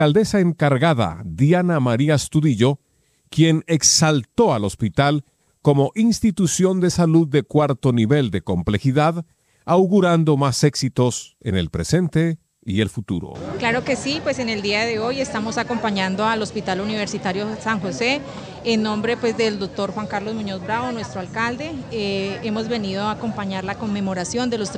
alcaldesa encargada, Diana María Astudillo, quien exaltó al hospital como institución de salud de cuarto nivel de complejidad, augurando más éxitos en el presente y el futuro. Claro que sí, pues en el día de hoy estamos acompañando al Hospital Universitario San José en nombre pues del doctor Juan Carlos Muñoz Bravo, nuestro alcalde. Hemos venido a acompañar la conmemoración de los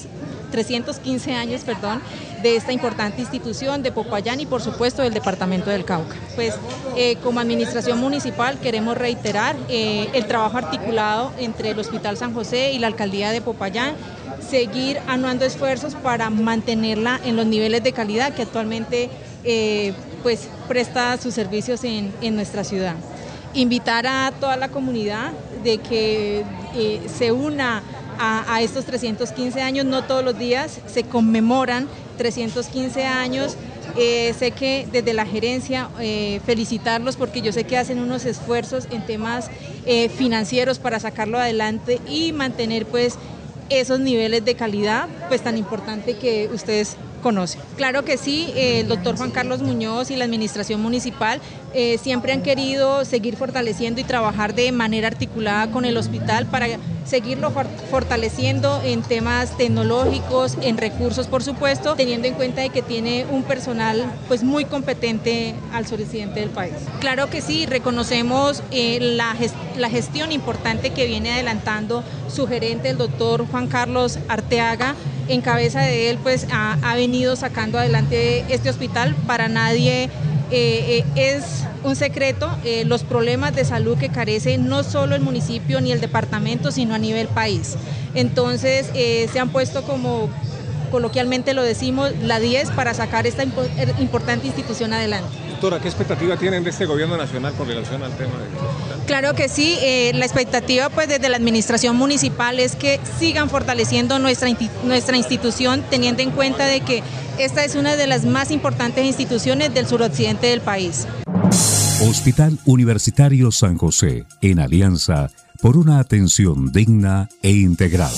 315 años de esta importante institución de Popayán y por supuesto del departamento del Cauca. Pues como administración municipal queremos reiterar el trabajo articulado entre el Hospital San José y la alcaldía de Popayán, seguir aunando esfuerzos para mantenerla en los niveles de calidad que actualmente pues presta sus servicios en nuestra ciudad. Invitar a toda la comunidad de que se una a estos 315 años, no todos los días se conmemoran 315 años. Sé que desde la gerencia felicitarlos porque yo sé que hacen unos esfuerzos en temas financieros para sacarlo adelante y mantener pues esos niveles de calidad pues tan importante que ustedes conocen. Claro que sí, el doctor Juan Carlos Muñoz y la administración municipal siempre han querido seguir fortaleciendo y trabajar de manera articulada con el hospital para seguirlo fortaleciendo en temas tecnológicos, en recursos por supuesto, teniendo en cuenta de que tiene un personal pues muy competente al suroccidente del país. Claro que sí, reconocemos la gestión importante que viene adelantando su gerente, el doctor Juan Carlos Arteaga. En cabeza de él pues ha venido sacando adelante este hospital. Para nadie es un secreto los problemas de salud que carece no solo el municipio ni el departamento, sino a nivel país. Entonces se han puesto, como coloquialmente lo decimos, la 10 para sacar esta importante institución adelante. Doctora, ¿qué expectativa tienen de este gobierno nacional con relación al tema del hospital? Claro que sí, la expectativa pues desde la administración municipal es que sigan fortaleciendo nuestra institución, teniendo en cuenta de que esta es una de las más importantes instituciones del suroccidente del país. Hospital Universitario San José, en alianza por una atención digna e integral.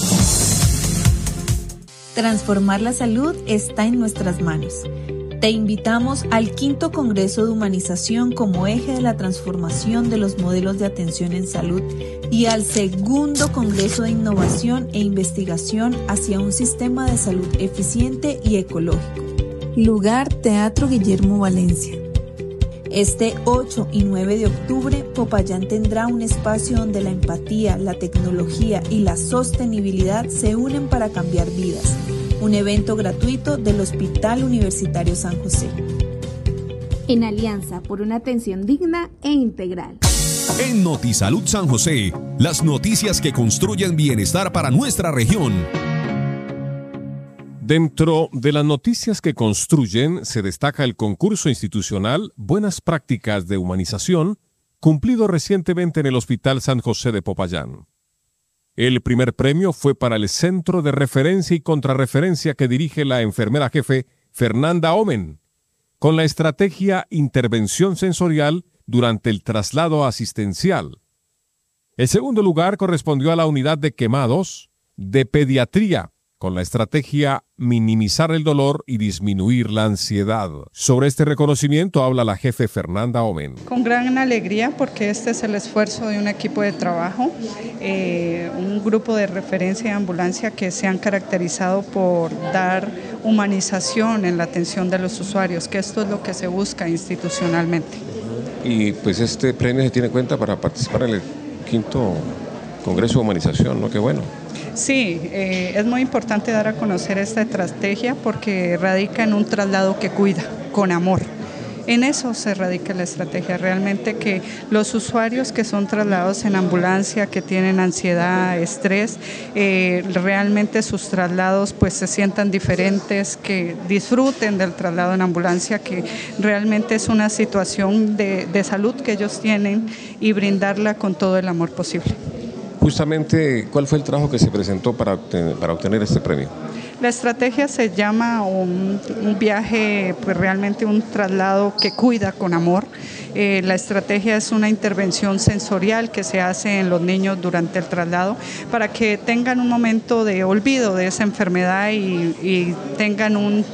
Transformar la salud está en nuestras manos. Te invitamos al 5º Congreso de Humanización como eje de la transformación de los modelos de atención en salud y al 2º Congreso de Innovación e Investigación hacia un sistema de salud eficiente y ecológico. Lugar Teatro Guillermo Valencia. Este 8 y 9 de octubre, Popayán tendrá un espacio donde la empatía, la tecnología y la sostenibilidad se unen para cambiar vidas. Un evento gratuito del Hospital Universitario San José. En alianza por una atención digna e integral. En Notisalud San José, las noticias que construyen bienestar para nuestra región. Dentro de las noticias que construyen se destaca el concurso institucional Buenas Prácticas de Humanización, cumplido recientemente en el Hospital San José de Popayán. El primer premio fue para el Centro de Referencia y Contrarreferencia que dirige la enfermera jefe Fernanda Omen, con la estrategia Intervención Sensorial durante el traslado asistencial. El segundo lugar correspondió a la unidad de quemados de pediatría, con la estrategia Minimizar el dolor y disminuir la ansiedad. Sobre este reconocimiento habla la jefe Fernanda Omen. Con gran alegría porque este es el esfuerzo de un equipo de trabajo, un grupo de referencia de ambulancia que se han caracterizado por dar humanización en la atención de los usuarios, que esto es lo que se busca institucionalmente. Y pues este premio se tiene en cuenta para participar en el 5º Congreso de Humanización, ¿no? Qué bueno. Sí, es muy importante dar a conocer esta estrategia porque radica en un traslado que cuida, con amor. En eso se radica la estrategia, realmente que los usuarios que son trasladados en ambulancia, que tienen ansiedad, estrés, realmente sus traslados pues se sientan diferentes, que disfruten del traslado en ambulancia, que realmente es una situación de salud que ellos tienen y brindarla con todo el amor posible. Justamente, ¿cuál fue el trabajo que se presentó para obtener este premio? La estrategia se llama un viaje, pues realmente un traslado que cuida con amor. La estrategia es una intervención sensorial que se hace en los niños durante el traslado para que tengan un momento de olvido de esa enfermedad y tengan un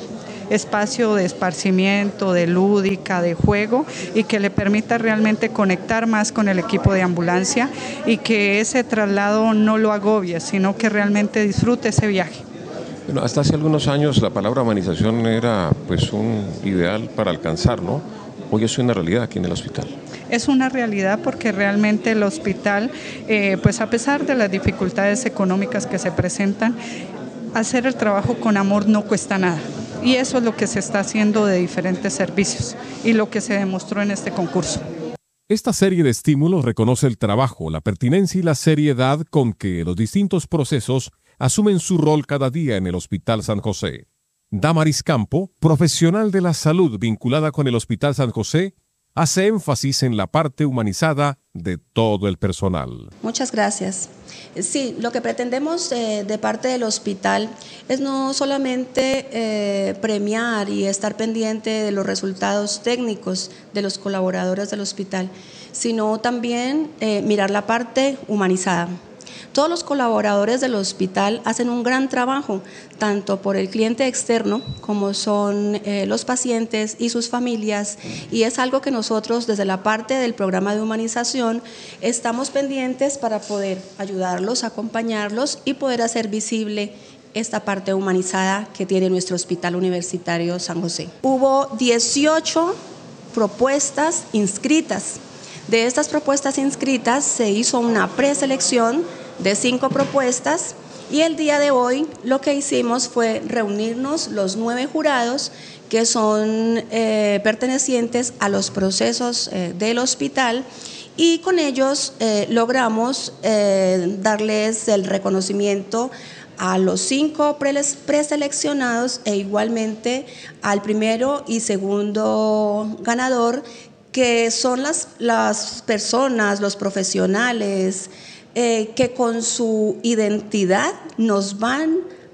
espacio de esparcimiento, de lúdica, de juego, y que le permita realmente conectar más con el equipo de ambulancia y que ese traslado no lo agobie, sino que realmente disfrute ese viaje. Bueno, hasta hace algunos años la palabra humanización era pues un ideal para alcanzar, ¿no? Hoy es una realidad aquí en el hospital. Es una realidad porque realmente el hospital, pues a pesar de las dificultades económicas que se presentan, hacer el trabajo con amor no cuesta nada. Y eso es lo que se está haciendo de diferentes servicios y lo que se demostró en este concurso. Esta serie de estímulos reconoce el trabajo, la pertinencia y la seriedad con que los distintos procesos asumen su rol cada día en el Hospital San José. Damaris Campo, profesional de la salud vinculada con el Hospital San José, hace énfasis en la parte humanizada de todo el personal. Muchas gracias. Sí, lo que pretendemos de parte del hospital es no solamente premiar y estar pendiente de los resultados técnicos de los colaboradores del hospital, sino también mirar la parte humanizada. Todos los colaboradores del hospital hacen un gran trabajo, tanto por el cliente externo como son los pacientes y sus familias, y es algo que nosotros desde la parte del programa de humanización estamos pendientes para poder ayudarlos, acompañarlos y poder hacer visible esta parte humanizada que tiene nuestro Hospital Universitario San José. Hubo 18 propuestas inscritas. De estas propuestas inscritas se hizo una preselección de 5 propuestas y el día de hoy lo que hicimos fue reunirnos los 9 jurados que son pertenecientes a los procesos del hospital, y con ellos logramos darles el reconocimiento a los 5 preseleccionados e igualmente al primero y segundo ganador, que son las personas, los profesionales que con su identidad nos van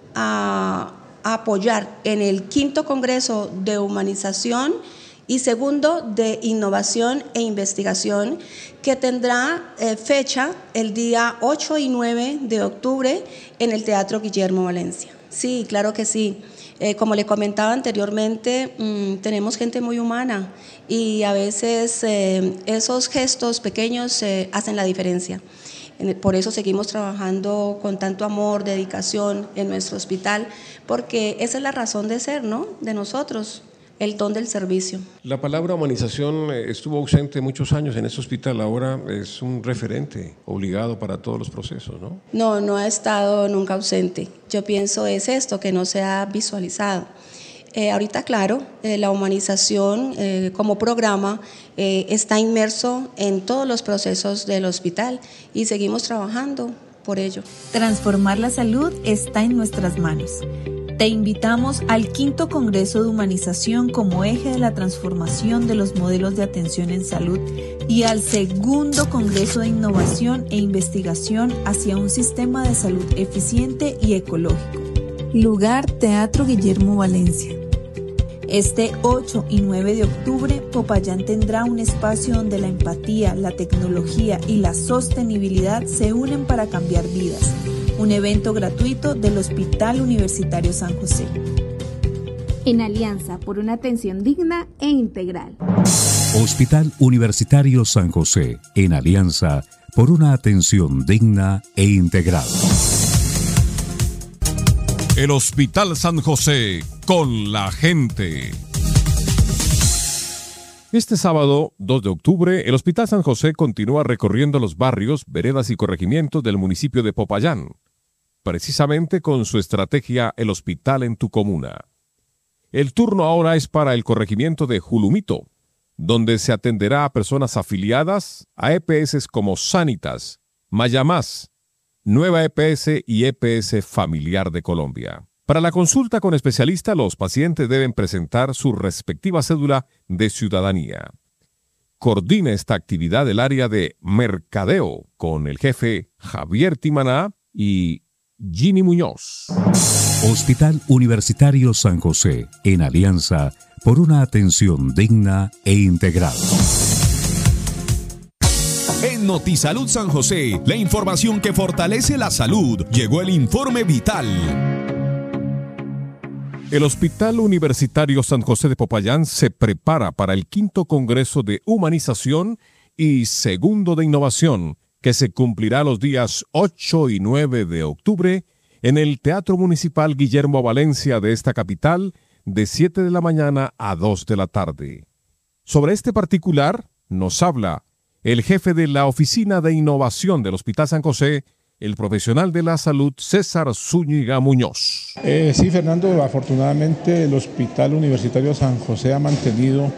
a apoyar en el 5º Congreso de Humanización y segundo de Innovación e Investigación, que tendrá fecha el día 8 y 9 de octubre en el Teatro Guillermo Valencia. Sí, claro que sí. Como le comentaba anteriormente, tenemos gente muy humana y a veces esos gestos pequeños hacen la diferencia. Por eso seguimos trabajando con tanto amor, dedicación en nuestro hospital, porque esa es la razón de ser, ¿no?, de nosotros, el don del servicio. La palabra humanización estuvo ausente muchos años en este hospital, ahora es un referente obligado para todos los procesos, ¿no? No, no ha estado nunca ausente. Yo pienso es esto, que no se ha visualizado. Ahorita, claro, la humanización como programa está inmerso en todos los procesos del hospital y seguimos trabajando por ello. Transformar la salud está en nuestras manos. Te invitamos al 5º Congreso de Humanización como eje de la transformación de los modelos de atención en salud y al 2º Congreso de Innovación e Investigación hacia un sistema de salud eficiente y ecológico. Lugar: Teatro Guillermo Valencia. Este 8 y 9 de octubre, Popayán tendrá un espacio donde la empatía, la tecnología y la sostenibilidad se unen para cambiar vidas. Un evento gratuito del Hospital Universitario San José. En alianza por una atención digna e integral. Hospital Universitario San José, en alianza por una atención digna e integral. El Hospital San José, con la gente. Este sábado, 2 de octubre, el Hospital San José continúa recorriendo los barrios, veredas y corregimientos del municipio de Popayán, precisamente con su estrategia El Hospital en tu Comuna. El turno ahora es para el corregimiento de Julumito, donde se atenderá a personas afiliadas a EPS como Sanitas, Mayamás, Nueva EPS y EPS Familiar de Colombia. Para la consulta con especialista, los pacientes deben presentar su respectiva cédula de ciudadanía. Coordina esta actividad el área de mercadeo con el jefe Javier Timaná y Ginny Muñoz. Hospital Universitario San José, en alianza por una atención digna e integral. En Notisalud San José, la información que fortalece la salud. Llegó el informe vital. El Hospital Universitario San José de Popayán se prepara para el 5º Congreso de Humanización y 2º de Innovación, que se cumplirá los días 8 y 9 de octubre en el Teatro Municipal Guillermo Valencia de esta capital, de 7 de la mañana a 2 de la tarde. Sobre este particular nos habla el jefe de la Oficina de Innovación del Hospital San José, el profesional de la salud César Zúñiga Muñoz. Sí, Fernando, afortunadamente el Hospital Universitario San José ha mantenido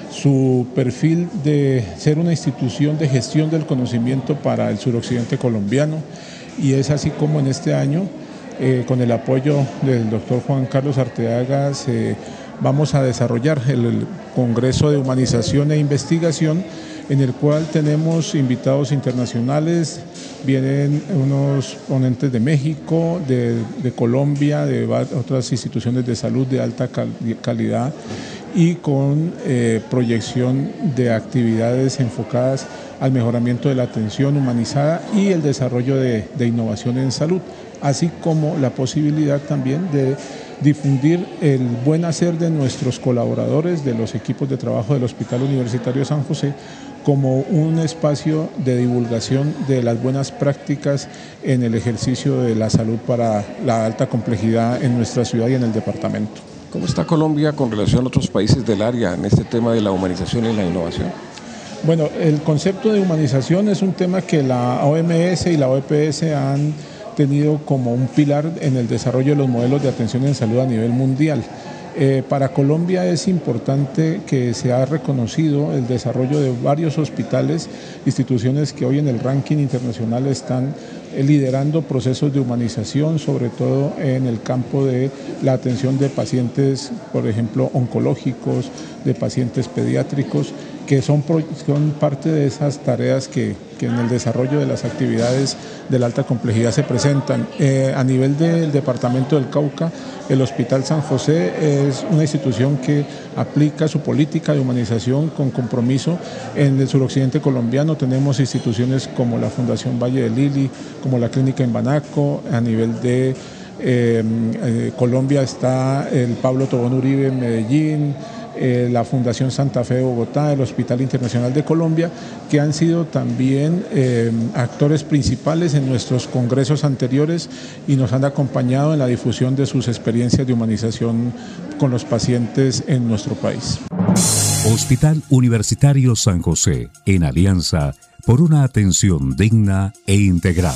su perfil de ser una institución de gestión del conocimiento para el suroccidente colombiano, y es así como en este año, con el apoyo del doctor Juan Carlos Arteaga, vamos a desarrollar el Congreso de Humanización e Investigación, en el cual tenemos invitados internacionales. Vienen unos ponentes de México, de Colombia, de otras instituciones de salud de alta calidad, y con proyección de actividades enfocadas al mejoramiento de la atención humanizada y el desarrollo de innovación en salud, así como la posibilidad también de difundir el buen hacer de nuestros colaboradores, de los equipos de trabajo del Hospital Universitario San José, como un espacio de divulgación de las buenas prácticas en el ejercicio de la salud para la alta complejidad en nuestra ciudad y en el departamento. ¿Cómo está Colombia con relación a otros países del área en este tema de la humanización y la innovación? Bueno, el concepto de humanización es un tema que la OMS y la OPS han tenido como un pilar en el desarrollo de los modelos de atención en salud a nivel mundial. Para Colombia es importante que se ha reconocido el desarrollo de varios hospitales, instituciones que hoy en el ranking internacional están liderando procesos de humanización, sobre todo en el campo de la atención de pacientes, por ejemplo, oncológicos, de pacientes pediátricos, que son parte de esas tareas que en el desarrollo de las actividades de la alta complejidad se presentan. A nivel del departamento del Cauca, el Hospital San José es una institución que aplica su política de humanización con compromiso. En el suroccidente colombiano tenemos instituciones como la Fundación Valle del Lili, como la Clínica en Banaco. A nivel de Colombia está el Pablo Tobón Uribe en Medellín, la Fundación Santa Fe de Bogotá, el Hospital Internacional de Colombia, que han sido también actores principales en nuestros congresos anteriores y nos han acompañado en la difusión de sus experiencias de humanización con los pacientes en nuestro país. Hospital Universitario San José, en alianza por una atención digna e integral.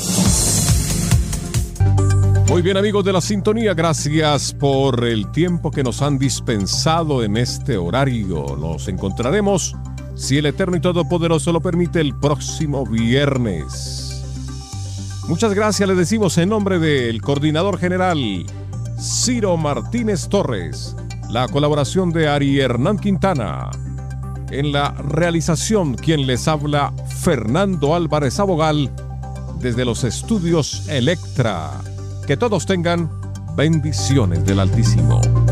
Muy bien, amigos de la sintonía, gracias por el tiempo que nos han dispensado en este horario. Nos encontraremos, si el Eterno y Todopoderoso lo permite, el próximo viernes. Muchas gracias, les decimos en nombre del coordinador general Ciro Martínez Torres, la colaboración de Ari Hernán Quintana, en la realización quien les habla, Fernando Álvarez Abogal, desde los estudios Electra. Que todos tengan bendiciones del Altísimo.